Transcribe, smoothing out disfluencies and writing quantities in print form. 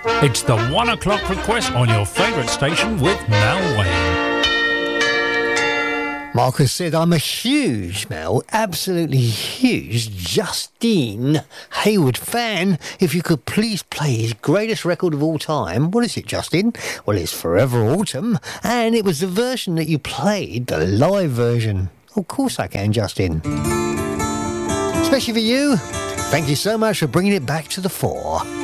It's the 1 o'clock request on your favourite station with Mel Wayne. Marcus said, I'm a huge, Mel, absolutely huge Justine Hayward fan. If you could please play his greatest record of all time. What is it, Justin? Well, it's Forever Autumn, and it was the version that you played, the live version. Of course I can, Justin. Especially for you. Thank you so much for bringing it back to the fore.